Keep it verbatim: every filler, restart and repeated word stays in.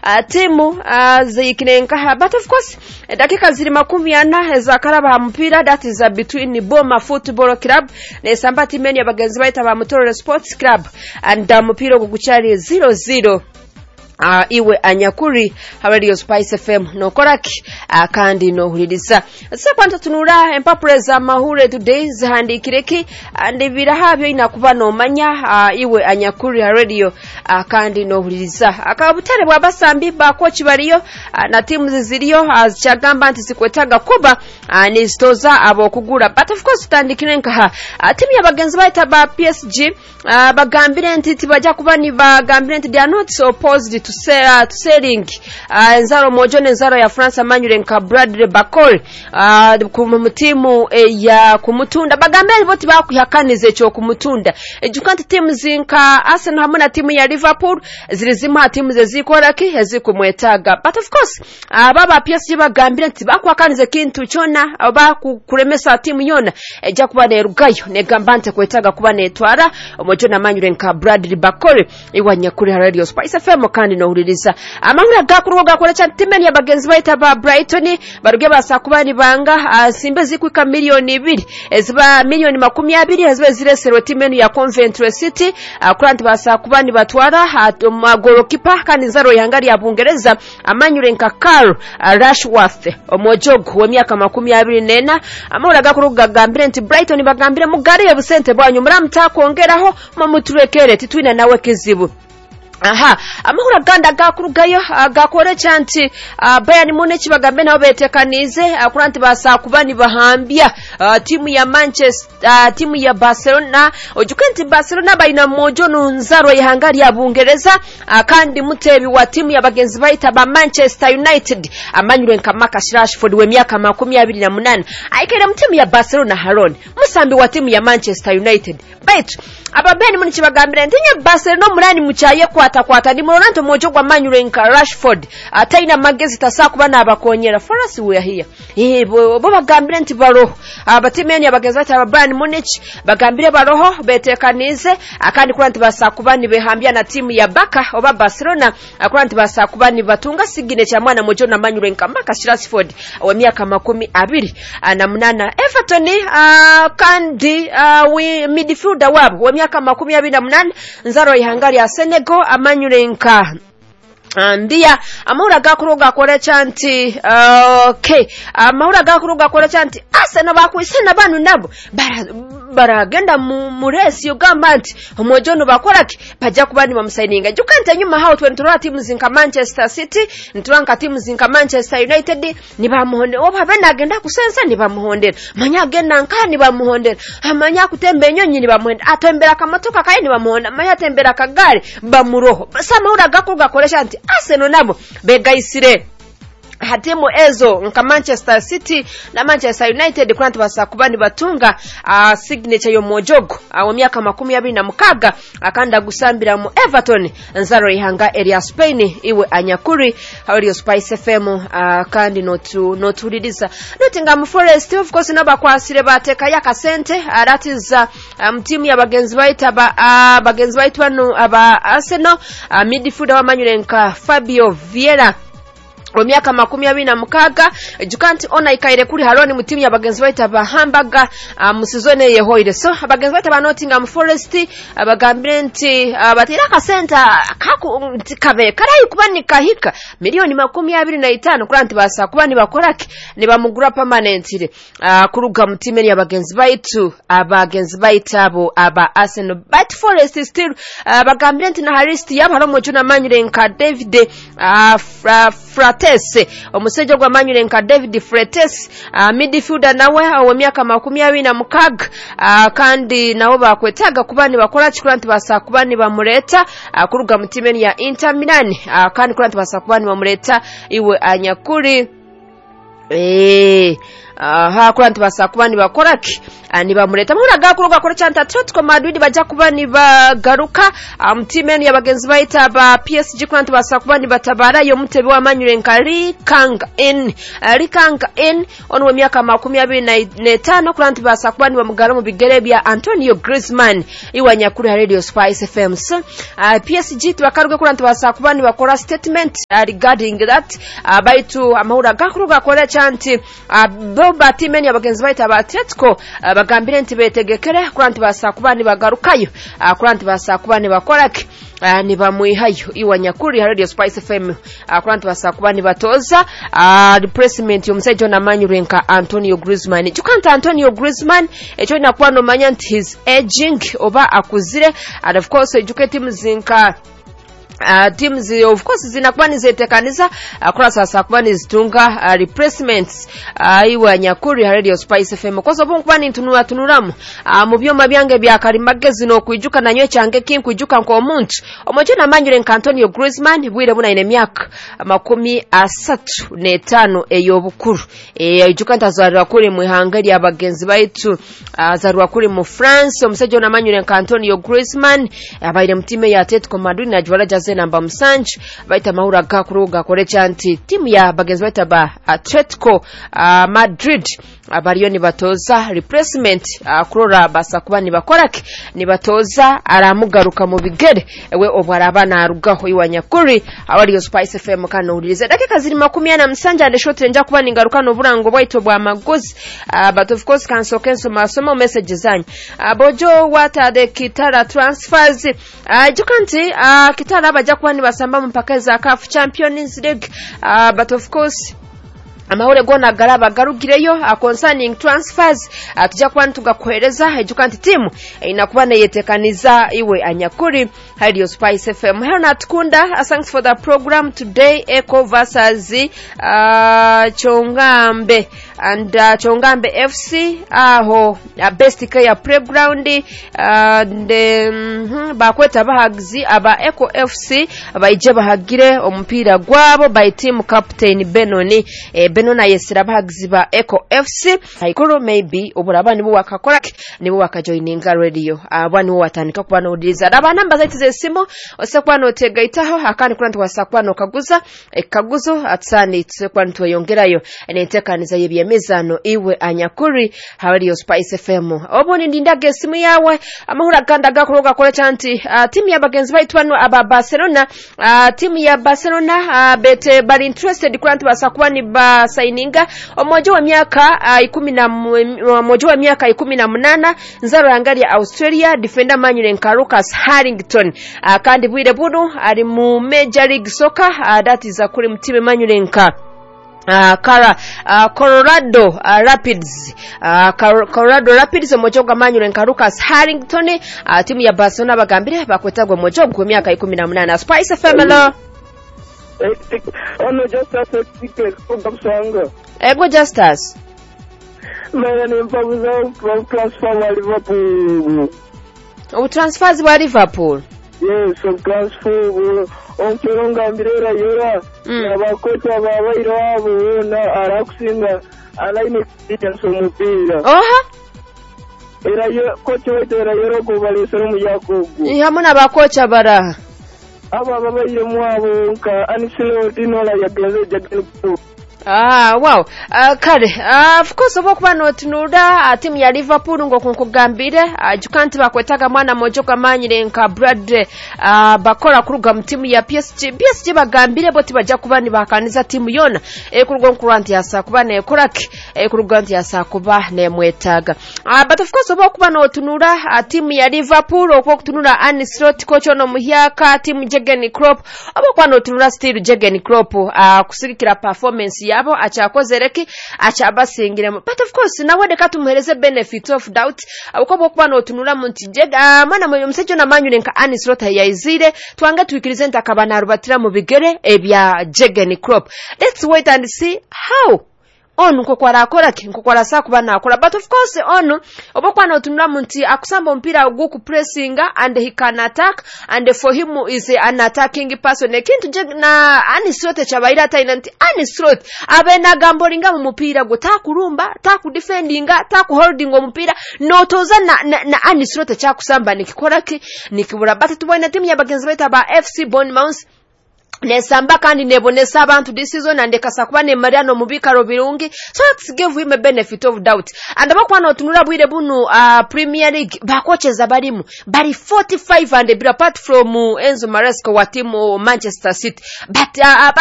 uh, timu uh, zikinenka but of course dakika ziri makumi ana za karaba ha mpira that is uh, between Boma Football Club ne Samba Timeni abagenzi baita ba Mutoro Sports Club and uh, mpira gukuchari zero zero. Uh, iwe anyakuri Radio Spice F M no koraki uh, kandi no hulidisa sasa kwanta tunura empapureza mahure today zihandi kireki and virahabyo inakuba no manya uh, iwe anyakuri Radio uh, kandi no hulidisa akabutare bwa basambi ba coach bariyo uh, na timu ziziriyo uh, chagamba anti sikwetaga kuba uh, ni stoza abo kugura but of course tandikirenka ha uh, timu ya bagenzi baita ba P S G uh, bagambire anti tibaja kuba ni bagambire anti they are not so opposed to say to selling uh, nzaro mojone nzaro ya France Emmanuel nka Bradley Bakol uh, kumutimu eh, ya kumutunda bagambye boti bakuyakanize cyo kumutunda ejukanti timu zinka Arsenal hamwe na timu ya Liverpool zirizima timu ze zikora ki hezikumwetaga but of course uh, baba P S G bagambye nti bakwakanize kintu cyona bakuremesa timu yona eja kuba ne rugayo ne gambante kwetaga kuba netwara mojone Emmanuel nka Bradley Bakol iwanya kuri Radio Spice F M kandi no huliriza amangura gakuru gakora cha timeni ya bagenzi baita ba Brighton baruge basa kubani banga uh, simbe zikwika milioni ibiri eziba milioni makumi abiri eziba ziresero timeni ya Coventry City uh, kuranti basa kubani batwara uh, magorokipa kandi nzaro yangari ya Bungereza amanyure nka Carl uh, Rashworth omojogo wa miaka makumi abiri nena amangura gakuru gagambire nti Brighton bagambire mugari ya busente bwanyu muramta kuongeraho mamuturekere titwina nawe kizibu. Aha amahura ganda gakurugayo uh, gakore chanti uh, Bayern Munich bagambe nabo betekanize uh, kuranti basa kubani bahambia uh, timu ya Manchester uh, timu ya Barcelona ojukanti Barcelona baina mojono nzaro ya hangari ya Bungereza uh, kandi mutebi wa timu ya bagenzi baita ba Manchester United amanyure nka Marcus Rashford we miaka makumi abiri na munane aikere mtimu ya Barcelona Haron musambi wa timu ya Manchester United bait aba Bayern Munich bagambire ntinye Barcelona munani muchaye kwa atakwata ni Ronaldo mojo kwa Emmanuel nka Rashford ataina magezi tasakuba na abakonyera forasi we here eh bo bagambire nti baroho abatimeni abagezati aba Bayern Munich bagambire baroho betekanize akandi kuranti basakuba ni behambia na timu ya Baka oba Barcelona akuranti basakuba ni batunga sigine cha mwana mojo na Emmanuel nka Marcus Rashford wa miaka makumi abiri na munana Everton uh, kandi uh, we midfielder wabo wa miaka makumi abiri na munane nzaro ya Hungary ya Senegal amanyure nka ndia amahura gakuruga kore chanti uh, okay amahura gakuruga kore chanti Arsenal bakwisena banu nabo bara baragenda muresi yogamba nti omojono bakoraki pajja kubani bamusayininga jukanta nyuma hao twentura timu zinka Manchester City nturanka timu zinka Manchester United ni bamuhonde oba bena agenda kusensa ni bamuhondera manya agenda nkani bamuhondera amanya kutembe nyonyi ni bamuhonde atembera kamotoka kaye ni bamuhonda manya tembera kagari bamuroho samahura gakuruga kore chanti Arsenal nabo begaisire hatimu ezo nka Manchester City na Manchester United kuranti basakubani batunga uh, signature yo mojogo uh, wa miaka makumi abiri na mukaga akanda gusambira mu Everton nzaro ihanga area Spain iwe anyakuri Radio Spice F M uh, kandi notu notuliriza notinga mu Forest of course nabakwasire bateka yakasente uh, that is uh, um, timu ya bagenzi baita ba uh, bagenzi baitwa no aba Arsenal uh, midfielder wa Manyure nka Fabio Vieira Omiaka makumi abiri na mukaga jukanti ona ikaire kuri Haroni mutimu ya bagenzi baita ba Hamburger uh, musizone yehoire so bagenzi baita ba Nottingham Forest abagambire nti uh, batira ka center kaku kabe karayi kubani kahika milioni makumi abiri na itanu kuranti basa kubani bakoraki ne bamugura permanentire uh, kuruga mutimu ya bagenzi baitu abagenzi baita abo aba Arsenal but Forest still uh, bagambire nti na Haristi yaba mo juna Manyure nka David uh, fra, Fratese omusejo gwa Manyure nka David Fratese uh, midfielder nawe wa miaka makumi abiri na mukaga uh, kandi nawo bakwetaga kubani bakora chikuranti basa kubani bamureta uh, kuruga mutimeni ya Inter Milan uh, kandi kuranti basa kubani bamureta iwe anyakuri eh aha kuranti basa kuba ni bakoraki ani bamureta muhura gakuruga kora cyanta Atletico Madrid bajya kuba ni bagaruka amtimen yabagenzi bayita ba P S G kuranti basa kuba ni batabara yo mutebe wa Manyurenka Rikanga in Rikanga in onwe myaka makumi abiri na tano kuranti basa kuba ni bamugara mu bigere bya Antonio Griezmann iwanya kuri Radio Spice F M. So, uh, P S G tubakaruga kuranti basa kuba ni bakora statement uh, regarding that uh, baitu amahura gakuruga kora cyanti uh, boba timen yabagenzi bayita ba Atletico uh, bagambire nti betegekere kuranti basa kuba ni bagarukayo uh, kuranti basa kuba ni bakoraki Uh, ni bamwihayo iwanya kuri Radio Spice F M uh, kuranti basa kuba ni batoza uh, replacement y'omusajja na Manyurenka Antonio Griezmann. Chukanta Antonio Griezmann echo inakuwa no manya nti his aging oba akuzire and of course educate mzinka Uh, teams of course zinakuwa nizetekaniza uh, kura sasa kuba nizitunga uh, replacements uh, iwa nyakuri Radio Spice F M kwa sababu kuba ni tunura tunuramu uh, mu byoma byange bya karimagezi no kwijuka na nyo cyange kin kwijuka nko omuntu omoje na Manyurenka Antonio Griezmann bwire buna ine myaka makumi asatu n'etaano eyobukuru eh ijuka ntazarwa kuri mu hangari abagenzi baitu azarwa uh, kuri mu France omusajja na Manyurenka Antonio Griezmann abaire mutime ya Atletico Madrid na jwala namba msanju baita mahura gakuruga kore chanti timu ya bagenzi baita ba Atletico uh, Madrid abariyo ni batoza replacement uh, kurora basa kuba ni bakoraki ni batoza aramugaruka mu bigere ewe obwarabana arugaho iwanya kuri Radio Spice F M kana uririze dakika ziri makumi ana msanja ande short nja kuba ningaruka no burango bwaito bwa magozi uh, but of course kanso kenso masomo messages zanyu uh, bojo what are the Kitara transfers uh, jukanti uh, Kitara bajja kuba ni basamba mpaka za C A F Champions League uh, but of course amahore gona garaba garugireyo uh, concerning transfers uh, tujja kuba tugakohereza ejukanti team uh, inakuba neyetekaniza iwe anyakuri Radio Spice F M. Hero natukunda uh, thanks for the program today. Echo versus uh, Chongambe and uh, Chongambe F C aho uh, uh, best care playground uh, de mm, bakweta bahagzi aba Echo F C abaije bahagire omupira gwabo by team captain Benoni eh, Benona yesira bahagzi ba Echo F C haikuru maybe oburabani bo wakakora nibo wakajoininga radio abani bo watandika kubana udiriza aba namba zaiti simo osekwano tegaitaho akani kuranti wasakwano kaguza ekaguzo atsani tsekwano toyongerayo enetekaniza yebyemezano iwe anyakuri Radio Spice F M. Oboni ndindage simu yawe amahura ganda gakuroga kole chanti uh, timu ya bagenzi baitwano aba Barcelona uh, timu ya Barcelona uh, bete bari interested kuranti basakwa ni ba signinga omojo wa miaka uh, kumi na omojo wa miaka kumi na munana nzaro yangali ya Australia defender Manyurenka Lucas Harrington uh, kandi bwire buno ari mu Major League Soccer uh, that is akuri mtime Manyurenka Uh, Kara, uh, Colorado uh, Rapids uh, Colorado Rapids omojoga Manyurenka Lucas Harrington uh, timu ya Barcelona bagambire bakwetagwa mojogo ku myaka kumi na munana. Spice F M lo ono Justus ticket kubasanga ego Justus mera ni mpabuza from transfer wa Liverpool o transfers wa Liverpool yes from transfer onkironga mbirera yora abakocha babairo abo na arakusinga alaine kitanso mupira oha era yo kocha wetu era yoro kubalesero mu Yakubu hamuna abakocha bara aba babairo mwabo nka Anisilo Dinola ya Gaza Jagani. Ah wow uh, kare uh, of course obo kuba notunura uh, timu ya Liverpool ngo kunkugambire uh, jukanti bakwetaga mwana mojoka Manyurenka Bradley uh, bakora kuruga mtimu ya P S G P S G bagambire boti bajja kuba ni bakaniza timu yona e kuruga nkuranti yasa kuba ne koraki e kuruga nti yasa kuba ne mwetaga uh, but of course obo kuba notunura uh, timu ya Liverpool okwo kutunura Arne Slot coach ono muhyaka timu Jurgen Klopp obo kuba notunura still Jurgen Klopp uh, kusirikira performance ya abo achakozereki achabasingire but of course nawe de katumuhereze benefit of doubt abuko kuba no tunura munti jega mana mu msejo na Manyurenka Arne Slot yayizire twanga twikirize ntakabana rubatira mu bigere ebya Jurgen Klopp. Let's wait and see how ono nkokwala akola ki nkokwala sa kuba nakola but of course ono obokwana otunula munti akusamba ompira guku pressing and he can attack and for him is an attacking person ekintu je na Anisrote chabaira taina nti Anisrote abena gambolinga mu mupira go takulumba takudefendinga takuholding omupira notoza na, na, na Anisrote chakusamba nikikola ki nikibura but tubona timu ya bagenzi baita ba F C Bournemouth nesamba kandi nebonesa abantu this season and ekasa kuba ne Mariano Mubikaro birungi so let's give him a benefit of doubt and abakwana otunula bwire bunu uh, Premier League bakocheza balimu bali forty-five and apart from uh, Enzo Maresca wa timu Manchester City but uh,